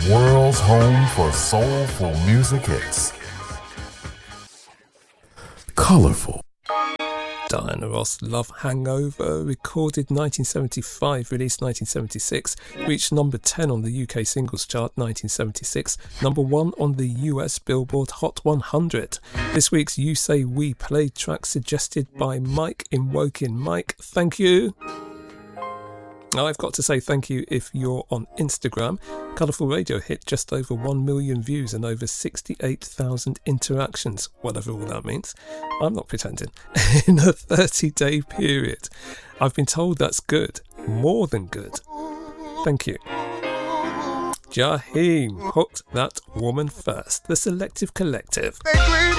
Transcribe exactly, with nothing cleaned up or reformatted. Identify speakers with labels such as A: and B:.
A: world's home for soulful music hits. Colorful.
B: Diana Ross, Love Hangover, recorded nineteen seventy-five, released nineteen seventy-six, reached number ten on the U K singles chart nineteen seventy-six, number one on the U S Billboard Hot one hundred. This week's You Say We played track suggested by Mike in Woking. Mike, thank you. Now, I've got to say thank you if you're on Instagram. Colourful Radio hit just over one million views and over sixty-eight thousand interactions, whatever all that means. I'm not pretending. In a thirty-day period. I've been told that's good. More than good. Thank you. Jaheim, Hooked That Woman First. The Selective Collective.